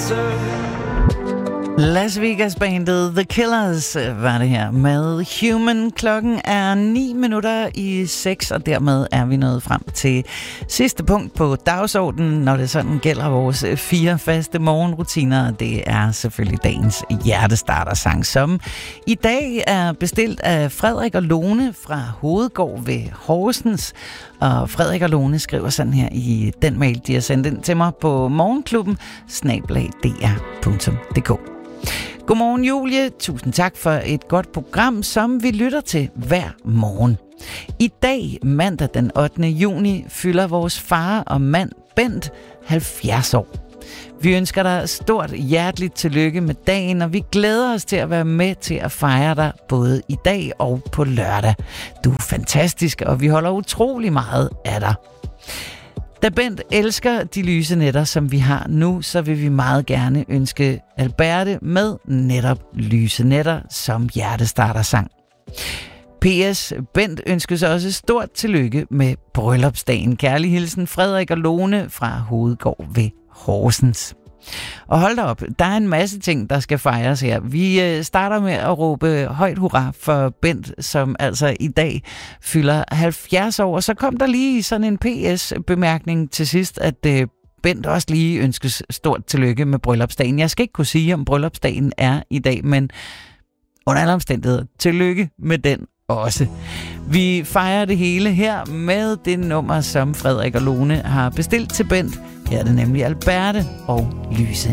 Las Vegas-bandet The Killers var det her med Human. Klokken er 6:09, og dermed er vi nået frem til sidste punkt på dagsordenen, når det sådan gælder vores 4 faste morgenrutiner. Det er selvfølgelig dagens hjertestartersang, som i dag er bestilt af Frederik og Lone fra Hovedgård ved Horsens. Og Frederik og Lone skriver sådan her i den mail, de har sendt ind til mig på morgenklubben@dr.dk. Godmorgen Julie, tusind tak for et godt program, som vi lytter til hver morgen. I dag, mandag den 8. juni, fylder vores far og mand Bent 70 år. Vi ønsker dig stort hjerteligt tillykke med dagen, og vi glæder os til at være med til at fejre dig både i dag og på lørdag. Du er fantastisk, og vi holder utrolig meget af dig. Da Bent elsker de lyse nætter, som vi har nu, så vil vi meget gerne ønske Alberte med netop lyse nætter som hjertestartersang. P.S. Bent ønskes også stort tillykke med bryllupsdagen. Kærlig hilsen Frederik og Lone fra Hovedgård ved Horsens. Og hold da op, der er en masse ting, der skal fejres her. Vi starter med at råbe højt hurra for Bent, som altså i dag fylder 70 år. Og så kom der lige sådan en PS-bemærkning til sidst, at Bent også lige ønskes stort tillykke med bryllupsdagen. Jeg skal ikke kunne sige, om bryllupsdagen er i dag, men under alle omstændigheder, tillykke med den også. Vi fejrer det hele her med det nummer, som Frederik og Lone har bestilt til Bent. Her er det nemlig Alberte og Lyse